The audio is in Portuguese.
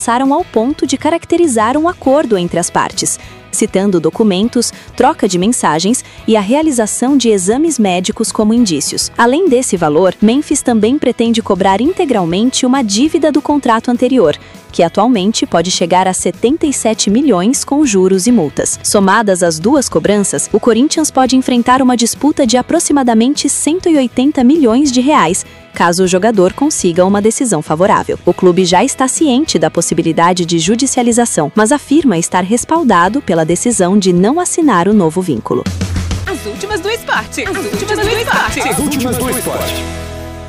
avançaram ao ponto de caracterizar um acordo entre as partes, citando documentos, troca de mensagens e a realização de exames médicos como indícios. Além desse valor, Memphis também pretende cobrar integralmente uma dívida do contrato anterior, que atualmente pode chegar a 77 milhões com juros e multas. Somadas as duas cobranças, o Corinthians pode enfrentar uma disputa de aproximadamente 180 milhões de reais, caso o jogador consiga uma decisão favorável. O clube já está ciente da possibilidade de judicialização, mas afirma estar respaldado pela decisão de não assinar o novo vínculo. As últimas do esporte. As últimas do esporte. As últimas do esporte.